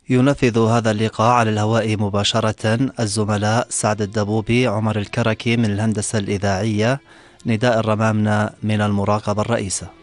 ينفذ هذا اللقاء على الهواء مباشرة الزملاء سعد الدبوبي، عمر الكركي من الهندسة الإذاعية، نداء الرمامنة من المراقبة الرئيسة.